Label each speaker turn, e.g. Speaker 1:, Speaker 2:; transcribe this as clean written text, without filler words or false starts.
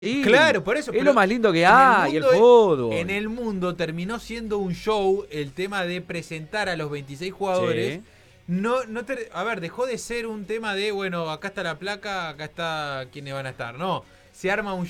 Speaker 1: Claro, por eso.
Speaker 2: Es lo más lindo que hay, el fútbol.
Speaker 1: En el mundo terminó siendo un show el tema de presentar a los 26 jugadores.
Speaker 2: Sí.
Speaker 1: A ver, dejó de ser un tema de, bueno, acá está la placa, acá está quiénes van a estar. No, se arma un